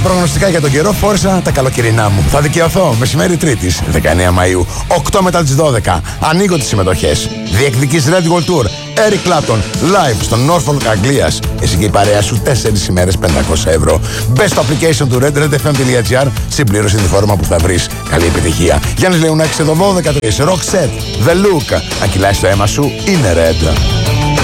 προγνωστικά για τον καιρό, φόρεσα τα καλοκαιρινά μου. Θα δικαιωθώ μεσημέρι Τρίτης, 19 Μαΐου, 8 μετά τις 12. Ανοίγω τις συμμετοχές. Διεκδικείς Red World Tour, Eric Clapton, live στο Norfolk Αγγλίας. Εσύ και η παρέα σου 4 ημέρες 500 ευρώ. Μπες στο application του redfm.gr, συμπλήρωσε τη φόρμα που θα βρεις. Καλή επιτυχία. Γιάννης Λεουνάκης εδώ 12 το Rock Set, The Look. Αν κυλάει το αίμα σου, είναι Red.